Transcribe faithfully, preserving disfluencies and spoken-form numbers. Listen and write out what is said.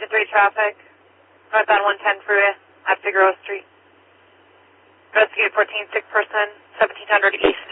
to three traffic. Northbound one ten freeway at Figueroa Street. Investigate fourteen, sick person, seventeen hundred East.